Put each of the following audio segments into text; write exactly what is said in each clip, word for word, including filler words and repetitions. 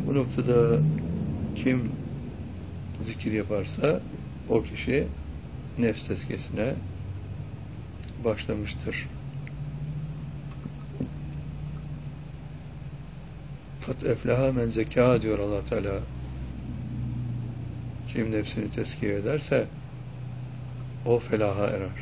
Bu noktada kim zikir yaparsa o kişi nefs tezkiyesine başlamıştır. Kat eflaha men zeka diyor Allah Teala. Kim nefsini tezkiye ederse o felaha erer.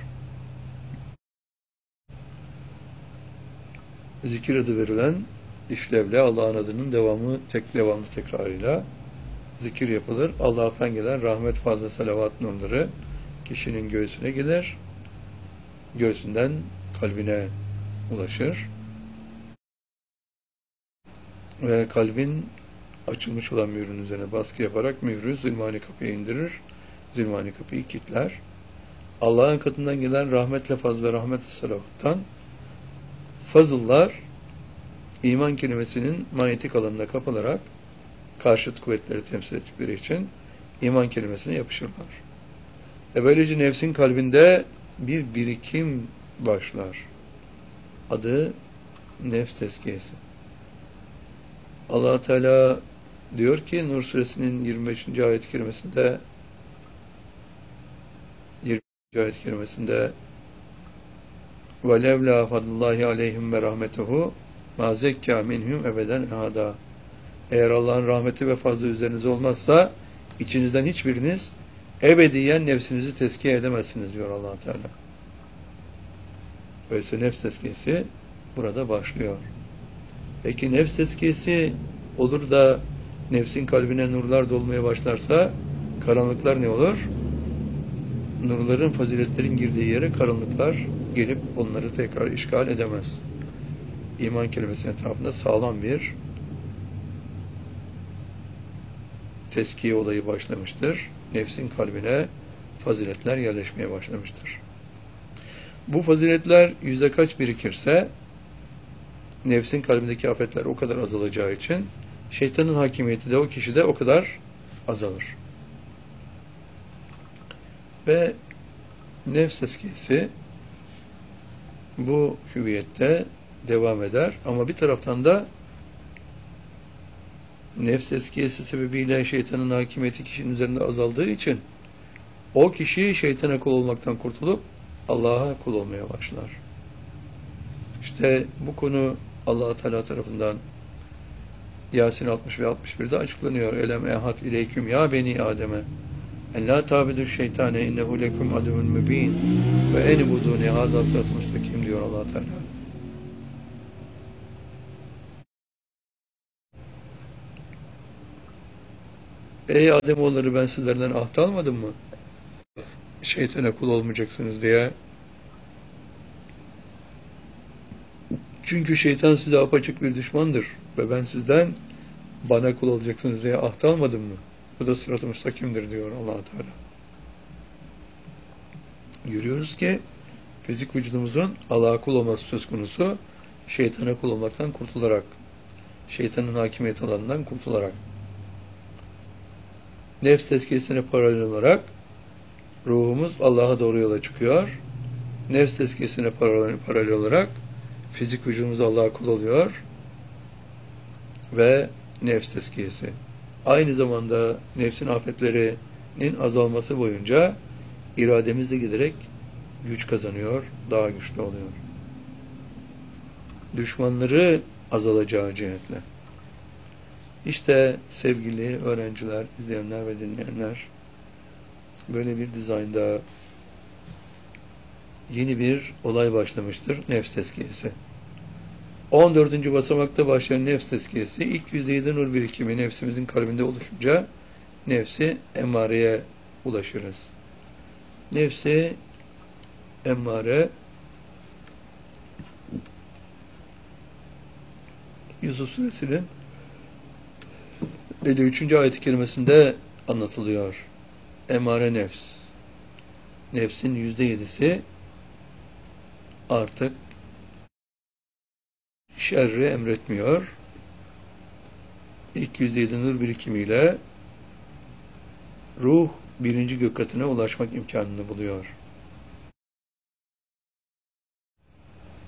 Zikir adı verilen işlevle Allah'ın adının devamı, tek devamlı tekrarıyla zikir yapılır. Allah'tan gelen rahmet, fazla salavat nurları kişinin göğsüne gider. Göğsünden kalbine ulaşır. Ve kalbin açılmış olan mührün üzerine baskı yaparak mührü zulmani kapıya indirir. Zulmani kapıyı kilitler. Allah'ın katından gelen rahmetle fazl ve rahmet-i salavattan fazıllar iman kelimesinin manyetik alanına kapılarak karşıt kuvvetleri temsil ettikleri için iman kelimesine yapışırlar. Ve böylece nefsin kalbinde bir birikim başlar. Adı nefs tezkiyesi. Allah Teala diyor ki Nur suresinin yirmi beşinci ayet-i kerimesinde yirmi beşinci ayet-i kerimesinde وَلَوْ لَا فَضْلُ اللّٰهِ عَلَيْهِمْ وَرَحْمَتُهُ مَا زَكَّى مِنْهُمْ اَبَدًا اَحَدًا. Eğer Allah'ın rahmeti ve fazla üzerinize olmazsa içinizden hiçbiriniz ebediyen nefsinizi tezkiye edemezsiniz diyor Allah Teala. Öyleyse nefs tezkiyesi burada başlıyor. Peki nefs tezkiyesi olur da nefsin kalbine nurlar dolmaya başlarsa karanlıklar ne olur? Nurların, faziletlerin girdiği yere karanlıklar gelip onları tekrar işgal edemez. İman kelimesinin etrafında sağlam bir tezkiye olayı başlamıştır. Nefsin kalbine faziletler yerleşmeye başlamıştır. Bu faziletler yüzde kaç birikirse nefsin kalbindeki afetler o kadar azalacağı için şeytanın hakimiyeti de o kişide o kadar azalır. Ve nefs tezkiyesi bu hüviyette devam eder. Ama bir taraftan da nefs tezkiyesi sebebiyle şeytanın hakimiyeti kişinin üzerinde azaldığı için o kişi şeytana kul olmaktan kurtulup Allah'a kul olmaya başlar. İşte bu konu Allah Teala tarafından Yasin altmış ve altmış bir'de açıklanıyor. Elem ehad ileyküm ya beni Adem'e en la tabidu şeytane innehu lekum aduvun mübin ve enibuduni hazal sırat-ı müstakim diyor Allah Teala. Ey Ademoğulları, ben sizlerden ahd almadım mı? Şeytana kul olmayacaksınız diye. Çünkü şeytan size apaçık bir düşmandır ve ben sizden bana kul olacaksınız diye ahd almadım mı? Bu da sırat-ı müstakimdir diyor Allah Teala. Görüyoruz ki fizik vücudumuzun Allah'a kul olması söz konusu şeytana kul olmaktan kurtularak, şeytanın hakimiyet alanından kurtularak. Nefs tezkiyesine paralel olarak ruhumuz Allah'a doğru yola çıkıyor. Nefs tezkiyesine paralel, paralel olarak fizik vücudumuz Allah'a kul oluyor ve nefs tezkiyesi. Aynı zamanda nefsin afetlerinin azalması boyunca irademiz de giderek güç kazanıyor, daha güçlü oluyor. Düşmanları azalacağı cihetle. İşte sevgili öğrenciler, izleyenler ve dinleyenler, böyle bir dizaynda yeni bir olay başlamıştır, nefs tezkiyesi. on dördüncü basamakta başlayan nefs tezkiyesi, ilk yüzde yedi nur birikimi nefsimizin kalbinde oluşunca nefsi emmareye ulaşırız. Nefsi emmare Yusuf suresinin elli üçüncü ayet-i kerimesinde anlatılıyor. Emmare nefs. Nefsin yüzde yedisi artık şerri emretmiyor. İlk yüzde yedi nur birikimiyle ruh birinci gök katına ulaşmak imkanını buluyor.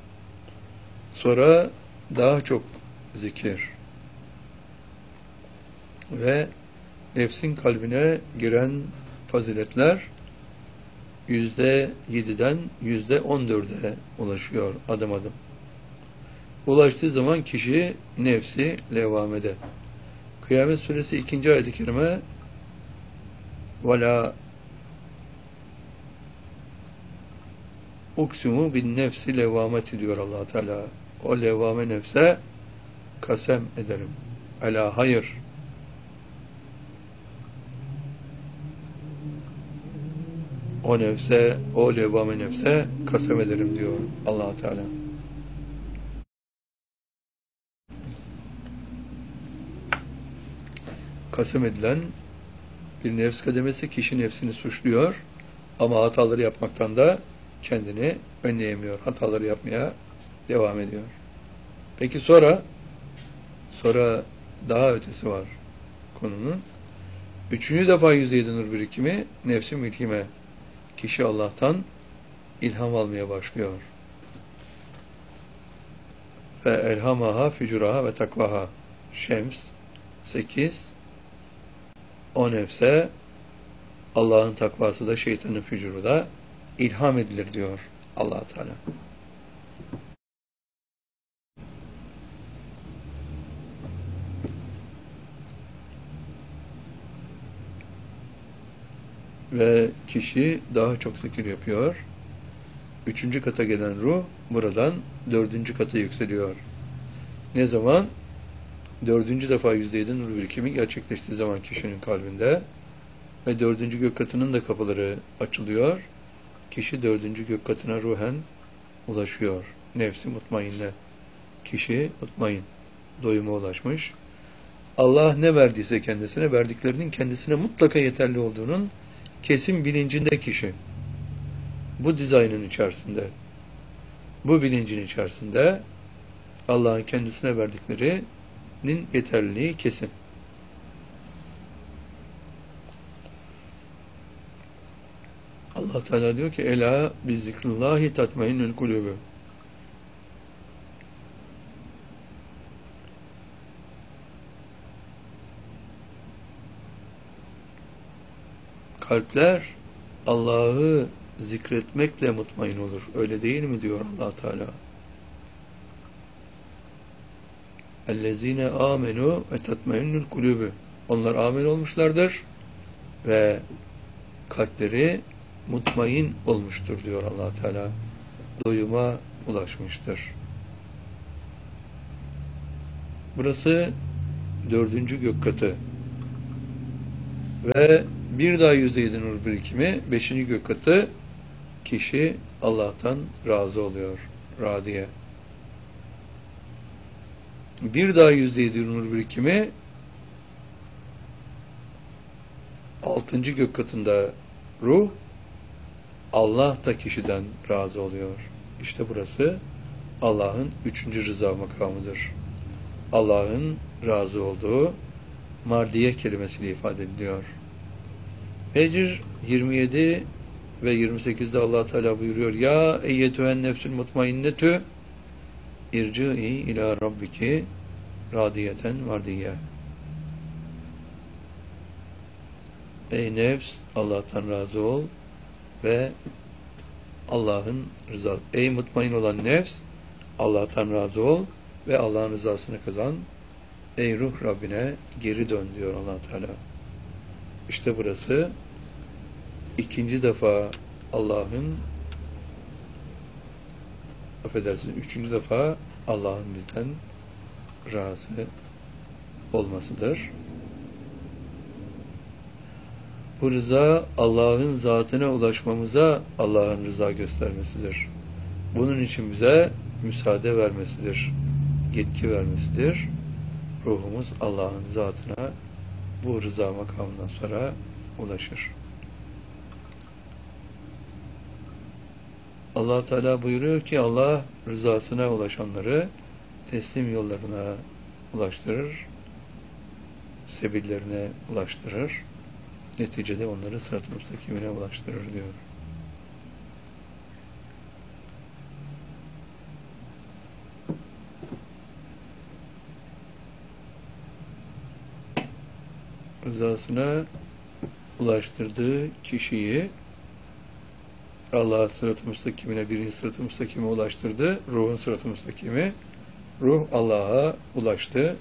Sonra daha çok zikir, Ve nefsin kalbine giren faziletler yüzde yediden yüzde on dörde ulaşıyor adım adım. Ulaştığı zaman kişi nefsi levvamede. Kıyamet Suresi ikinci ayet-i kerime وَلَا uksimu bin nefsi levvameti diyor Allah Teala. O levvame nefse kasem ederim. Ela hayır. O nefse, o levvame nefse kasem ederim diyor Allah Teala. Kasem edilen bir nefs kademesi kişi nefsini suçluyor ama hataları yapmaktan da kendini önleyemiyor. Hataları yapmaya devam ediyor. Peki sonra sonra daha ötesi var konunun. Üçüncü defa yüzde yedi nur birikimi nefsi mülhime. Kişi Allah'tan ilham almaya başlıyor. Ve elhamaha fücuraha ve takvaha. Şems sekiz. O nefse Allah'ın takvası da şeytanın fücuru da ilham edilir diyor Allah Teala. Ve kişi daha çok zikir yapıyor. Üçüncü kata gelen ruh buradan dördüncü kata yükseliyor. Ne zaman? Dördüncü defa yüzde yedi nur birikimi gerçekleştiği zaman kişinin kalbinde ve dördüncü gök katının da kapıları açılıyor. Kişi dördüncü gök katına ruhen ulaşıyor. Nefsi mutmainne. Kişi mutmain. Doyuma ulaşmış. Allah ne verdiyse kendisine, verdiklerinin kendisine mutlaka yeterli olduğunun kesin bilincinde kişi. Bu dizaynın içerisinde, bu bilincin içerisinde Allah'ın kendisine verdiklerinin yeterliliği kesin. Allah Teala diyor ki ela bi zikrillahi tatmainnül kulûbü. Kalpler Allah'ı zikretmekle mutmain olur. Öyle değil mi diyor Allah Teala. Ellezine amenu ve tatmainnül kulûbü. Onlar amin olmuşlardır ve kalpleri mutmain olmuştur diyor Allah Teala. Doyuma ulaşmıştır. Burası dördüncü gök katı. Ve bir daha yüzde yedi nur birikimi, beşinci gök katı kişi Allah'tan razı oluyor. Radiye. Bir daha yüzde yedi nur birikimi altıncı gök katında ruh Allah da kişiden razı oluyor. İşte burası Allah'ın üçüncü rıza makamıdır. Allah'ın razı olduğu mardiye kelimesiyle ifade ediliyor. Fecr yirmi yedi ve yirmi sekizde Allah Teala buyuruyor: Ya eyyetühen nefsül mutmainnetü irci'i ila rabbiki radiyeten mardiye. Ey nefs, Allah'tan razı ol ve Allah'ın rızası. Ey mutmain olan nefs, Allah'tan razı ol ve Allah'ın rızasını kazan. Ey ruh, Rabbine geri dön diyor Allah Teala. İşte burası ikinci defa Allah'ın affedersiniz, üçüncü defa Allah'ın bizden razı olmasıdır. Bu rıza Allah'ın zatına ulaşmamıza Allah'ın rıza göstermesidir. Bunun için bize müsaade vermesidir. Yetki vermesidir. Ruhumuz Allah'ın zatına bu rıza makamından sonra ulaşır. Allah Teala buyuruyor ki Allah rızasına ulaşanları teslim yollarına ulaştırır, sebillerine ulaştırır, neticede onları sırat-ı müstakimine ulaştırır diyor. rızasına ulaştırdığı kişiyi Allah sırat-ı müstakimine, birinci sırat-ı müstakime ulaştırdı. Ruhun sırat-ı müstakimi. Ruh Allah'a ulaştı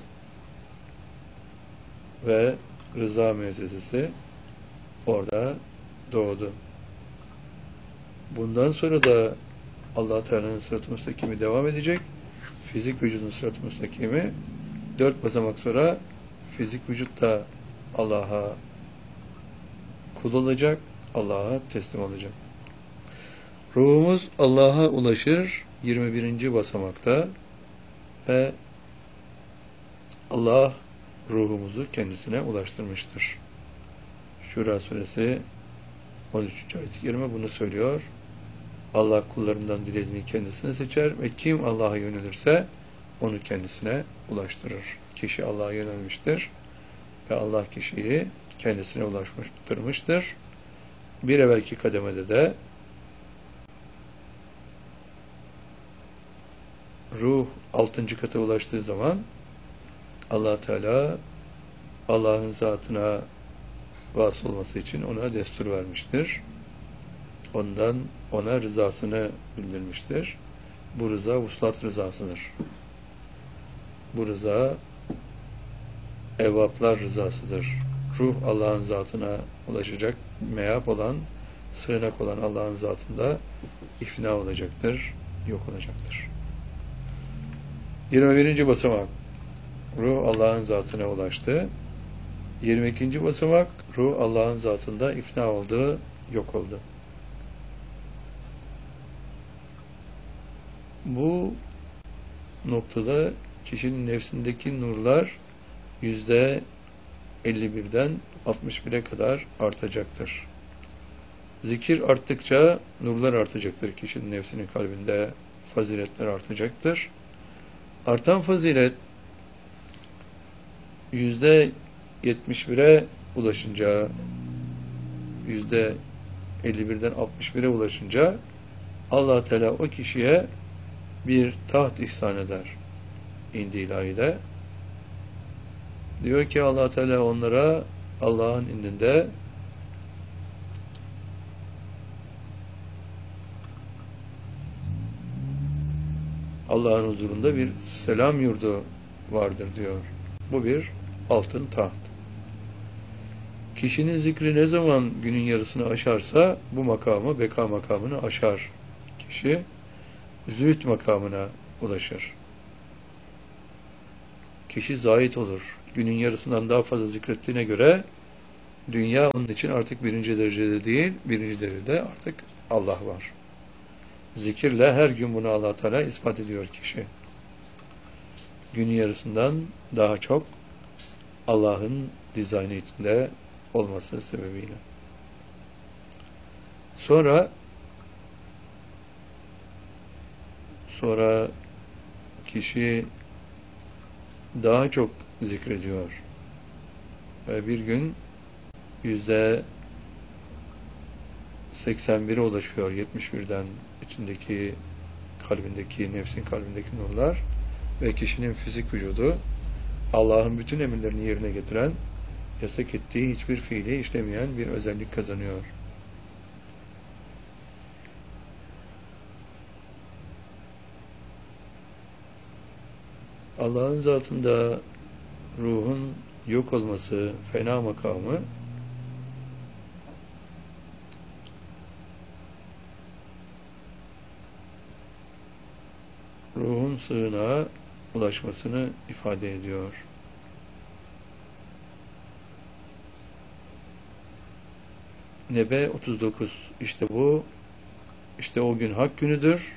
ve rıza müessesesi orada doğdu. Bundan sonra da Allah Teala'nın sırat-ı müstakimi devam edecek. Fizik vücudun sırat-ı müstakimi dört basamak sonra fizik vücut da Allah'a kul olacak, Allah'a teslim olacak. Ruhumuz Allah'a ulaşır yirmi birinci basamakta ve Allah ruhumuzu kendisine ulaştırmıştır. Şura suresi on üçüncü ayet-i kerime bunu söylüyor. Allah kullarından dilediğini kendisine seçer ve kim Allah'a yönelirse onu kendisine ulaştırır. Kişi Allah'a yönelmiştir ve Allah kişiyi kendisine ulaştırmıştır. Bir evvelki kademede de ruh altıncı kata ulaştığı zaman Allah Teala Allah'ın zatına vasıl olması için ona destur vermiştir. Ondan ona rızasını bildirmiştir. Bu rıza vuslat rızasıdır. Bu rıza evvaplar rızasıdır. Ruh Allah'ın zatına ulaşacak, meyap olan, sığınak olan Allah'ın zatında ifna olacaktır, yok olacaktır. yirmi birinci basamak ruh Allah'ın zatına ulaştı. yirmi ikinci basamak ruh Allah'ın zatında ifna oldu, yok oldu. Bu noktada kişinin nefsindeki nurlar yüzde elli birden altmış bire kadar artacaktır. Zikir arttıkça nurlar artacaktır. Kişinin nefsinin kalbinde faziletler artacaktır. Artan fazilet yüzde yetmiş bire ulaşınca, yüzde elli birden altmış bire ulaşınca Allah Teala o kişiye bir taht ihsan eder. İndi ilahide. Diyor ki Allah Teala onlara Allah'ın indinde Allah'ın huzurunda bir selam yurdu vardır diyor. Bu bir altın taht. Kişinin zikri ne zaman günün yarısını aşarsa bu makamı, beka makamını aşar kişi. Zühd makamına ulaşır. Kişi zahit olur. Günün yarısından daha fazla zikrettiğine göre dünya onun için artık birinci derecede değil, birinci derecede artık Allah var. Zikirle her gün bunu Allah Teala ispat ediyor kişi. Günün yarısından daha çok Allah'ın dizaynı içinde olması sebebiyle. Sonra sonra kişi daha çok zikrediyor. Ve bir gün yüzde seksen bire ulaşıyor yetmiş birden içindeki kalbindeki, nefsin kalbindeki nurlar ve kişinin fizik vücudu Allah'ın bütün emirlerini yerine getiren, yasak ettiği hiçbir fiili işlemeyen bir özellik kazanıyor. Allah'ın zatında ruhun yok olması, fena makamı ruhun sığınağa ulaşmasını ifade ediyor. Nebe otuz dokuz. İşte bu, işte o gün hak günüdür.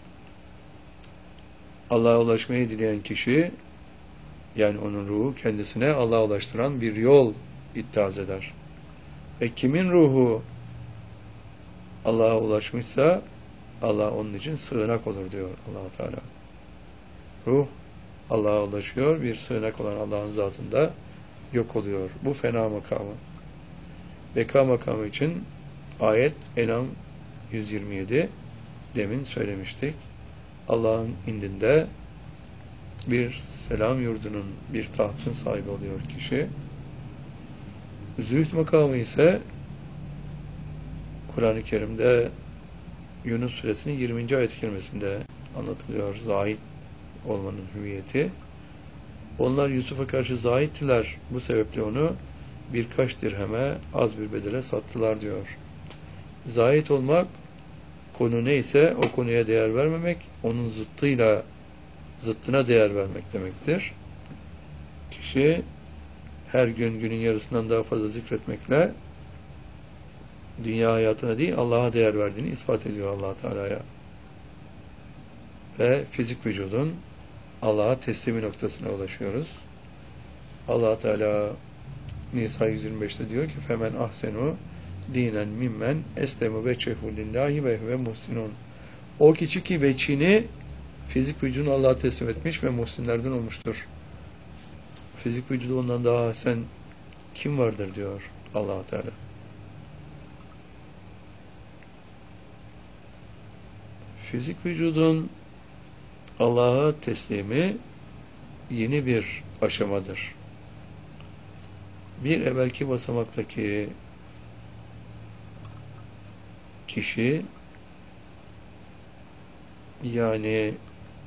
Allah'a ulaşmayı dileyen kişi, yani onun ruhu kendisine Allah'a ulaştıran bir yol ittihaz eder. Ve kimin ruhu Allah'a ulaşmışsa Allah onun için sığınak olur diyor Allah Teala. Ruh Allah'a ulaşıyor, bir sığınak olan Allah'ın zatında yok oluyor. Bu fena makamı. Beka makamı için ayet En'am yüz yirmi yedi demin söylemiştik. Allah'ın indinde bir selam yurdunun, bir tahtın sahibi oluyor kişi. Zühd makamı ise Kur'an-ı Kerim'de Yunus Suresinin yirminci ayet-i kerimesinde anlatılıyor zahid olmanın hüviyeti. Onlar Yusuf'a karşı zahittiler. Bu sebeple onu birkaç dirheme az bir bedele sattılar diyor. Zahid olmak, konu neyse o konuya değer vermemek, onun zıttıyla zıttına değer vermek demektir. Kişi her gün günün yarısından daha fazla zikretmekle dünya hayatına değil Allah'a değer verdiğini ispat ediyor Allah Teala'ya. Ve fizik vücudun Allah'a teslimi noktasına ulaşıyoruz. Allah Teala Nisa yüz yirmi beşte diyor ki femen ahsenu dinen mimmen eslemu veçehu lillahi ve huve muhsinun. O kişi ki veçini fizik vücudunu Allah'a teslim etmiş ve muhsinlerden olmuştur. Fizik vücudu ondan daha sen kim vardır diyor Allah Teala. Fizik vücudun Allah'a teslimi yeni bir aşamadır. Bir evvelki basamaktaki kişi, yani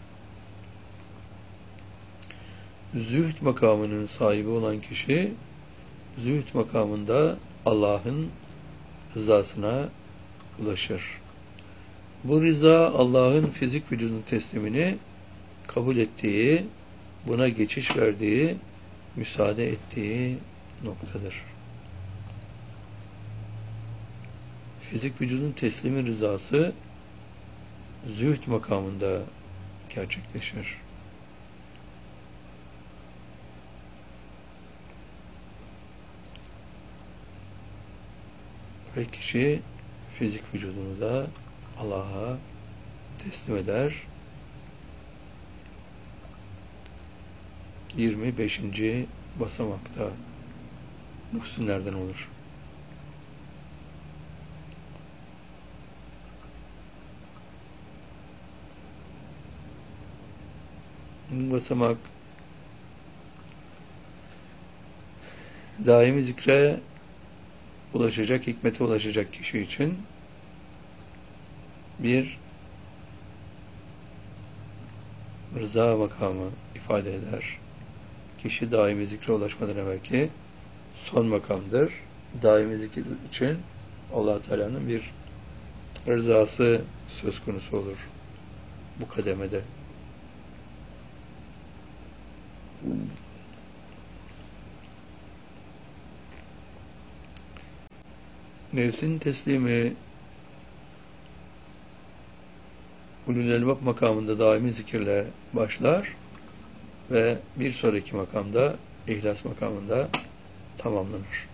zühd makamının sahibi olan kişi, zühd makamında Allah'ın rızasına ulaşır. Bu rıza Allah'ın fizik vücudun teslimini kabul ettiği, buna geçiş verdiği, müsaade ettiği noktadır. Fizik vücudun teslimi rızası zühd makamında gerçekleşir. Ve kişi fizik vücudunu da Allah'a teslim eder. yirmi beşinci basamakta muhsinlerden olur. Bu basamak daimi zikre ulaşacak, hikmete ulaşacak kişi için bir rıza makamı ifade eder. Kişi daimi zikre ulaşmadan evvelki son makamdır. Daimi zikir için Allah Teala'nın bir rızası söz konusu olur bu kademede. Nefsin teslimi ulul elbab makamında daimi zikirle başlar ve bir sonraki makamda ihlas makamında tamamlanır.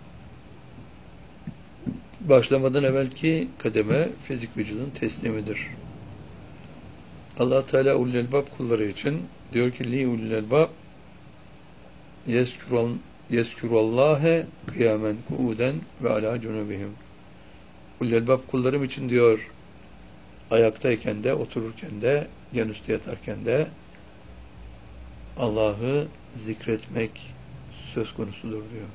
Başlamadan evvelki kademe fizik vücudun teslimidir. Allah Teala ulul elbab kulları için diyor ki li ulul elbab yezkurun yezkurullâhe kıyamen kuuden ve alâ cunubihim. Ulul elbab kullarım için diyor ayaktayken de, otururken de, yanüstü yatarken de Allah'ı zikretmek söz konusudur diyor.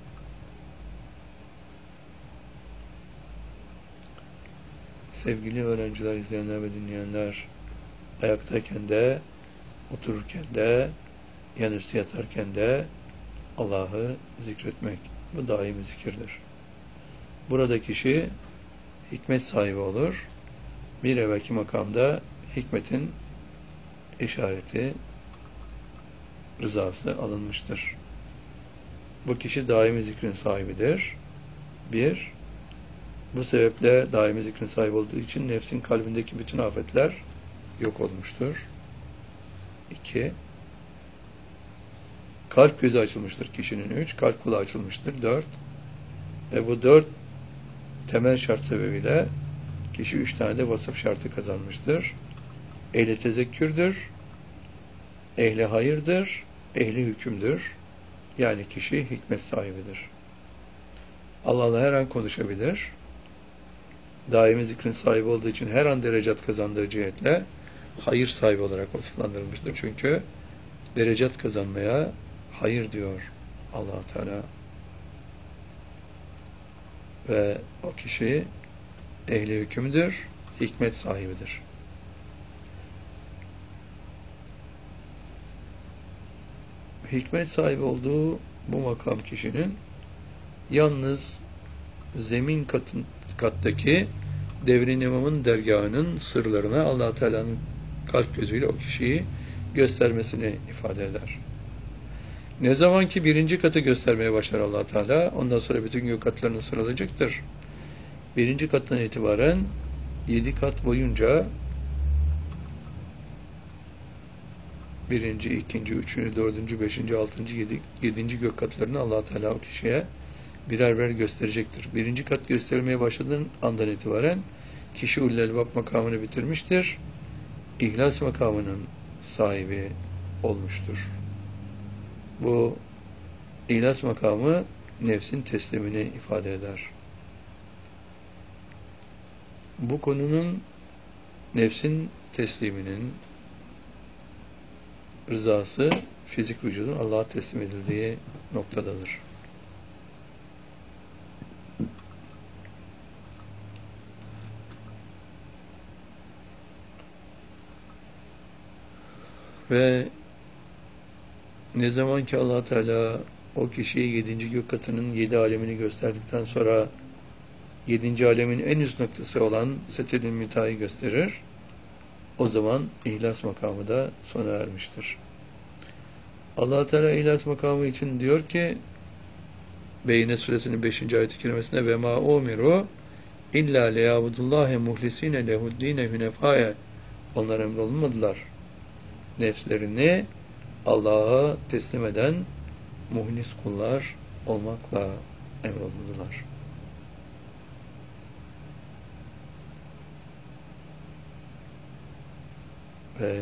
Sevgili öğrenciler, izleyenler ve dinleyenler, ayaktayken de, otururken de, yanüstü yatarken de Allah'ı zikretmek. Bu daimi zikirdir. Burada kişi hikmet sahibi olur. Bir evvelki makamda hikmetin işareti, rızası alınmıştır. Bu kişi daimi zikrin sahibidir. Bir, bu sebeple daimi zikrin sahibi olduğu için nefsin kalbindeki bütün afetler yok olmuştur. İki, kalp gözü açılmıştır kişinin. Üç, kalp kulağı açılmıştır. Dört, ve bu dört temel şart sebebiyle kişi üç tane de vasıf şartı kazanmıştır. Ehli tezekkürdür, ehli hayırdır, ehli hükümdür. Yani kişi hikmet sahibidir. Allah'la her an konuşabilir. Daimi zikrin sahibi olduğu için her an derecat kazandığı cihetle hayır sahibi olarak vasıflandırılmıştır. Çünkü derecat kazanmaya hayır diyor Allah Teala. Ve o kişi ehli hükümdür, hikmet sahibidir. Hikmet sahibi olduğu bu makam kişinin yalnız zemin katın, kattaki Devrin İmam'ın dergahının sırlarına Allah Teala'nın kalp gözüyle o kişiyi göstermesini ifade eder. Ne zaman ki birinci katı göstermeye başlar Allah Teala, ondan sonra bütün gök katlarını sıralayacaktır. Birinci kattan itibaren yedi kat boyunca birinci, ikinci, üçüncü, dördüncü, beşinci, altıncı, yedi, yedinci gök katlarını Allah Teala o kişiye birer birer gösterecektir. Birinci kat gösterilmeye başladığın andan itibaren kişi Ulul Elbab makamını bitirmiştir. İhlas makamının sahibi olmuştur. Bu İhlas makamı nefsin teslimini ifade eder. Bu konunun nefsin tesliminin rızası fizik vücudun Allah'a teslim edildiği noktadadır. Ve ne zaman ki Allah Teala o kişiyi yedinci gök katının yedi alemini gösterdikten sonra yedinci alemin en üst noktası olan Setil-i Müntaha'yı gösterir, o zaman İhlas makamı da sona ermiştir. Allah Teala İhlas makamı için diyor ki Beyyine suresinin beşinci ayet-i kerimesinde ve ma umiru illa liyabudullahi muhlisine lehuddine hünefaya, onlar emrolunmadılar. Nefslerini Allah'a teslim eden muhlis kullar olmakla emrolundular. Ve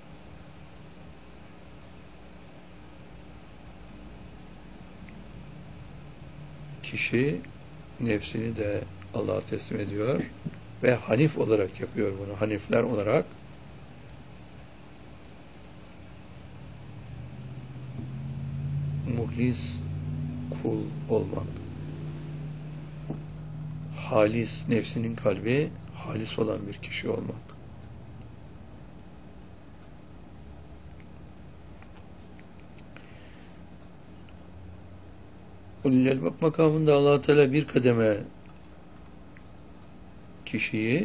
kişi nefsini de Allah'a teslim ediyor ve hanif olarak yapıyor bunu. Hanifler olarak muhlis kul olmak. Halis, nefsinin kalbi halis olan bir kişi olmak. Ulul Elbab makamında Allah Teala bir kademe kişiyi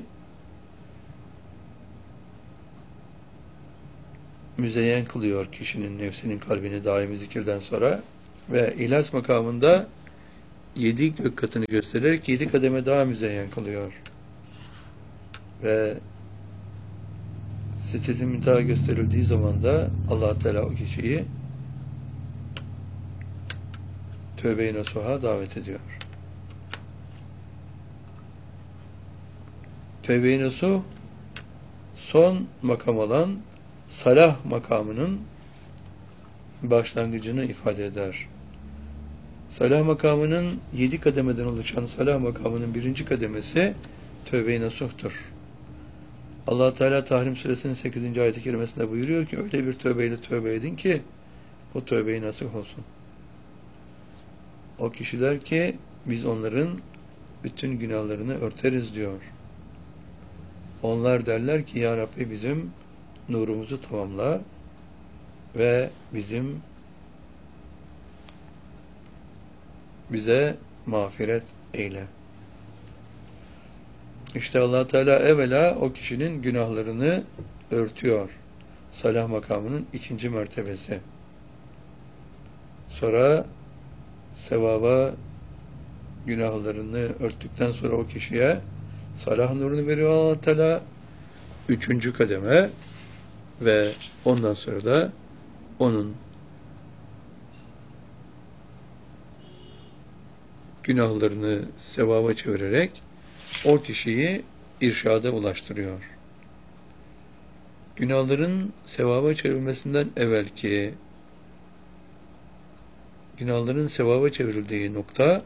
müzeyyen kılıyor, kişinin nefsinin kalbini daimi zikirden sonra, ve İhlas makamında yedi gök katını göstererek yedi kademe daha müzeyyen kılıyor. Ve Sitet-i Müntaha gösterildiği zaman da Allah Teala o kişiyi Tövbe-i Nasuh'a davet ediyor. Tövbe-i Nasuh son makam olan salah makamının başlangıcını ifade eder. Salah makamının yedi kademeden oluşan salah makamının birinci kademesi Tövbe-i Nasuh'tur. Allah Teala Tahrim Suresinin sekizinci ayet-i kerimesinde buyuruyor ki öyle bir tövbeyle tövbe edin ki o tövbe-i nasuh olsun. O kişiler ki biz onların bütün günahlarını örteriz diyor. Onlar derler ki ya Rabbi bizim nurumuzu tamamla ve bizim bize mağfiret eyle. İşte Allah Teala evvela o kişinin günahlarını örtüyor. Salah makamının ikinci mertebesi. Sonra sevaba günahlarını örttükten sonra o kişiye salah nurunu veriyor Allah Teala. Üçüncü kademe ve ondan sonra da onun günahlarını sevaba çevirerek o kişiyi irşada ulaştırıyor. Günahların sevaba çevrilmesinden evvelki günahların sevaba çevrildiği nokta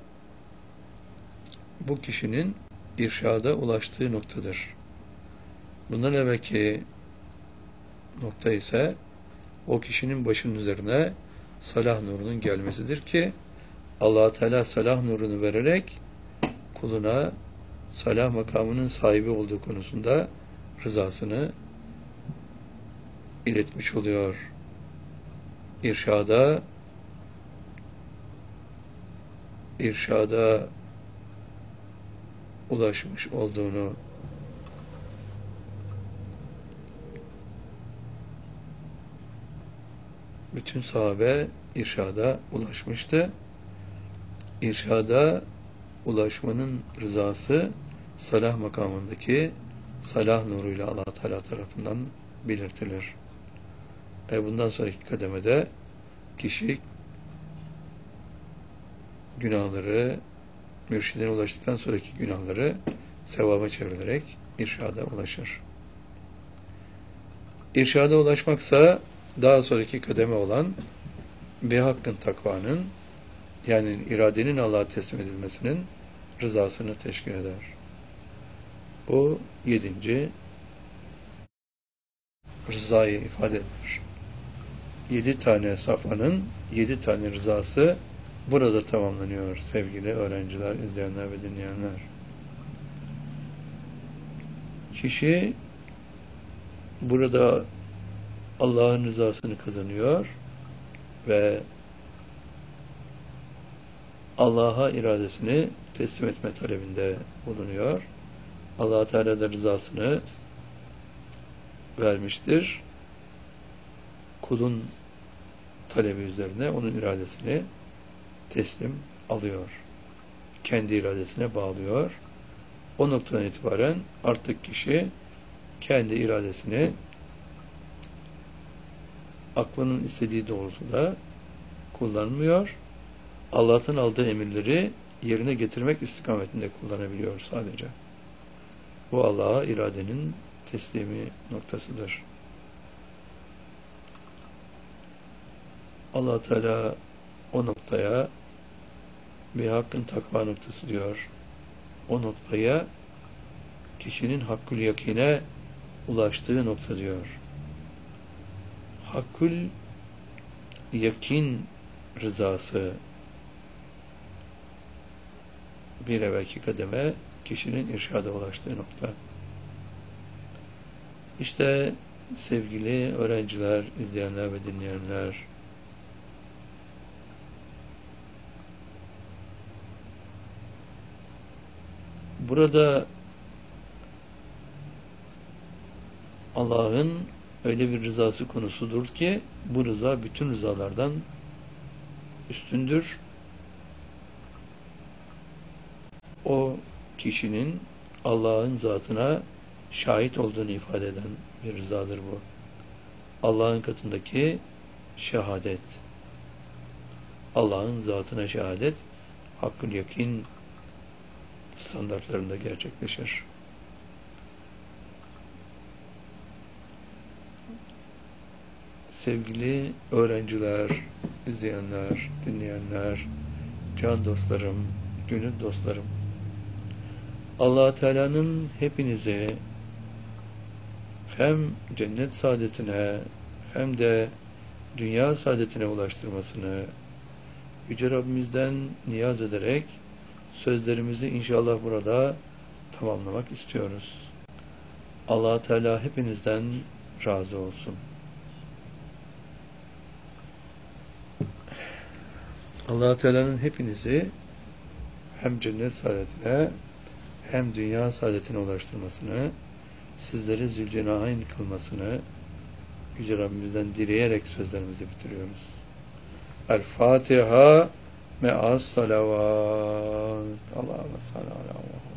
bu kişinin irşada ulaştığı noktadır. Bundan evvelki nokta ise o kişinin başının üzerine salah nurunun gelmesidir ki Allah Teala salah nurunu vererek kuluna salah makamının sahibi olduğu konusunda rızasını iletmiş oluyor. İrşada irşada ulaşmış olduğunu bütün sahabe irşada ulaşmıştı. İrşada ulaşmanın rızası salah makamındaki salah nuruyla Allah Teala tarafından belirtilir. E bundan sonraki kademede kişi günahları, mürşidine ulaştıktan sonraki günahları sevaba çevrilerek irşada ulaşır. İrşada ulaşmaksa daha sonraki kademe olan bir hakkın takvanın, yani iradenin Allah'a teslim edilmesinin rızasını teşkil eder. Bu yedinci rızayı ifade eder. Yedi tane safhanın yedi tane rızası burada tamamlanıyor sevgili öğrenciler, izleyenler ve dinleyenler. Kişi burada Allah'ın rızasını kazanıyor ve Allah'a iradesini teslim etme talebinde bulunuyor. Allah Teala da rızasını vermiştir. Kulun talebi üzerine onun iradesini teslim alıyor. Kendi iradesine bağlıyor. O noktadan itibaren artık kişi kendi iradesini aklının istediği doğrultuda kullanmıyor. Allah'tan aldığı emirleri yerine getirmek istikametinde kullanabiliyor sadece. Bu Allah'a iradenin teslimi noktasıdır. Allah Teala o noktaya bir hakkın takva noktası diyor. O noktaya kişinin hakkül yakine ulaştığı nokta diyor. Hakkül yakin rızası bir evvelki kademe kişinin irşada ulaştığı nokta. İşte sevgili öğrenciler, izleyenler ve dinleyenler, burada Allah'ın öyle bir rızası konusudur ki bu rıza bütün rızalardan üstündür. O kişinin Allah'ın zatına şahit olduğunu ifade eden bir rızadır bu. Allah'ın katındaki şehadet. Allah'ın zatına şehadet hakkın yakin standartlarında gerçekleşir. Sevgili öğrenciler, izleyenler, dinleyenler, can dostlarım, gönül dostlarım, Allah Teala'nın hepinize hem cennet saadetine hem de dünya saadetine ulaştırmasını Yüce Rabbimizden niyaz ederek sözlerimizi inşallah burada tamamlamak istiyoruz. Allah Teala hepinizden razı olsun. Allah Teala'nın hepinizi hem cennet saadetine hem dünya saadetine ulaştırmasını, sizleri zülcenahayn kılmasını Yüce Rabbimizden dileyerek sözlerimizi bitiriyoruz. El-Fatiha me'as salavat. Allah'a sallallahu aleyhi ve sellem.